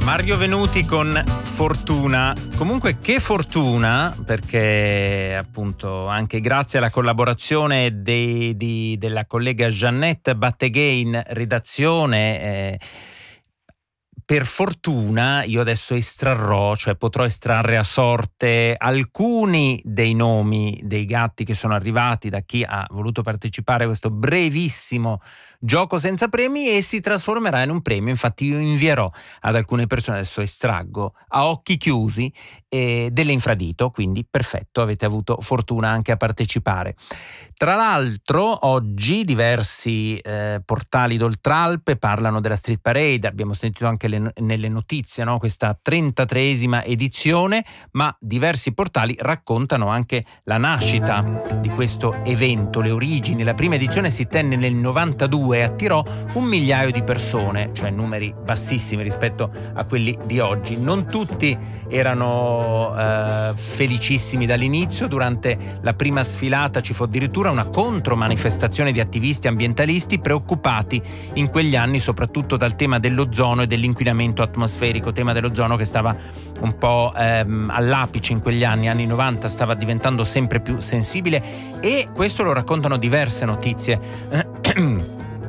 Mario Venuti con Fortuna. Comunque che fortuna, perché appunto anche grazie alla collaborazione della collega Jeannette Batteghe, redazione, per fortuna io adesso estrarrò, cioè potrò estrarre a sorte alcuni dei nomi dei gatti che sono arrivati da chi ha voluto partecipare a questo brevissimo gioco senza premi, e si trasformerà in un premio. Infatti io invierò ad alcune persone, adesso estraggo a occhi chiusi, dell'infradito, quindi perfetto, avete avuto fortuna anche a partecipare. Tra l'altro oggi diversi portali d'Oltralpe parlano della Street Parade, abbiamo sentito anche nelle notizie, no? Questa 33esima edizione, ma diversi portali raccontano anche la nascita di questo evento, le origini. La prima edizione si tenne nel 92 e attirò 1 migliaio di persone, cioè numeri bassissimi rispetto a quelli di oggi. Non tutti erano felicissimi dall'inizio. Durante la prima sfilata ci fu addirittura una contromanifestazione di attivisti ambientalisti preoccupati in quegli anni soprattutto dal tema dell'ozono e dell'inquinamento atmosferico, tema dell'ozono che stava un po' all'apice in quegli anni 90, stava diventando sempre più sensibile, e questo lo raccontano diverse notizie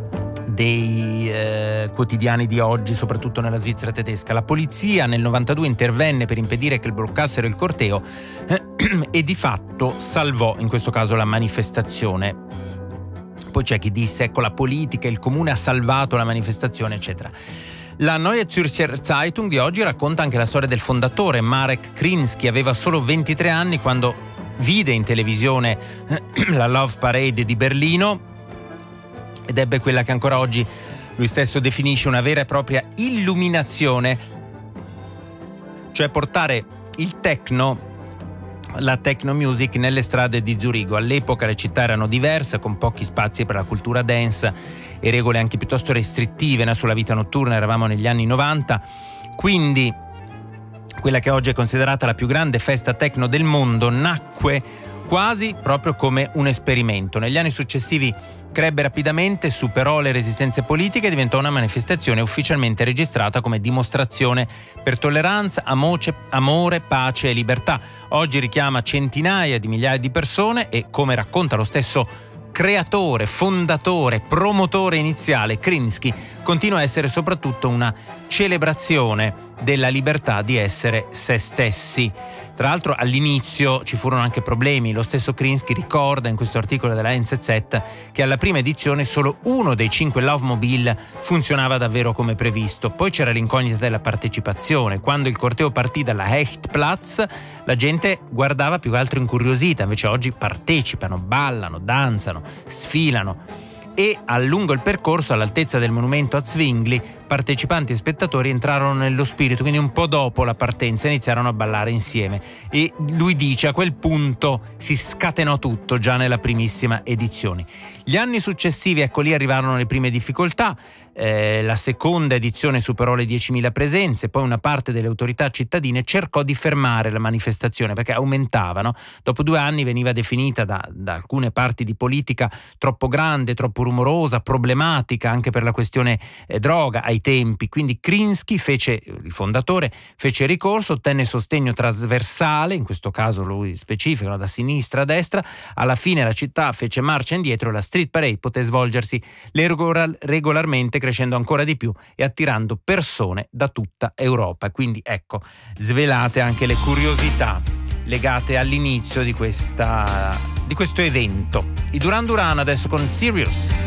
dei quotidiani di oggi, soprattutto nella Svizzera tedesca. La polizia nel 92 intervenne per impedire che bloccassero il corteo e di fatto salvò in questo caso la manifestazione. Poi c'è chi disse ecco, la politica, il comune ha salvato la manifestazione, eccetera. La Neue Zürcher Zeitung di oggi racconta anche la storia del fondatore. Marek Krinsky aveva solo 23 anni quando vide in televisione la Love Parade di Berlino ed ebbe quella che ancora oggi lui stesso definisce una vera e propria illuminazione, cioè portare il techno, la techno music nelle strade di Zurigo. All'epoca le città erano diverse, con pochi spazi per la cultura dance e regole anche piuttosto restrittive sulla vita notturna. Eravamo negli anni 90, quindi quella che oggi è considerata la più grande festa techno del mondo nacque quasi proprio come un esperimento. Negli anni successivi crebbe rapidamente, superò le resistenze politiche e diventò una manifestazione ufficialmente registrata come dimostrazione per tolleranza, amore, pace e libertà. Oggi richiama centinaia di migliaia di persone e, come racconta lo stesso creatore, fondatore, promotore iniziale, Krinsky, continua a essere soprattutto una celebrazione della libertà di essere se stessi. Tra l'altro all'inizio ci furono anche problemi. Lo stesso Krinsky ricorda in questo articolo della NZZ che alla prima edizione solo uno dei 5 Lovemobile funzionava davvero come previsto. Poi c'era l'incognita della partecipazione. Quando il corteo partì dalla Hechtplatz la gente guardava più che altro incuriosita, invece oggi partecipano, ballano, danzano, sfilano. E lungo il percorso, all'altezza del monumento a Zwingli, partecipanti e spettatori entrarono nello spirito, quindi un po' dopo la partenza iniziarono a ballare insieme. E lui dice a quel punto si scatenò tutto già nella primissima edizione. Gli anni successivi, ecco lì arrivarono le prime difficoltà. La seconda edizione superò le 10.000 presenze, poi una parte delle autorità cittadine cercò di fermare la manifestazione perché aumentavano. Dopo 2 anni veniva definita da alcune parti di politica troppo grande, troppo rumorosa, problematica anche per la questione droga ai tempi. Quindi Krinsky il fondatore, fece ricorso, ottenne sostegno trasversale, in questo caso lui specifico, da sinistra a destra. Alla fine la città fece marcia indietro e la Street Parade poté svolgersi regolarmente, crescendo ancora di più e attirando persone da tutta Europa. Quindi ecco, svelate anche le curiosità legate all'inizio di questo evento. I Duran Duran adesso con Serious.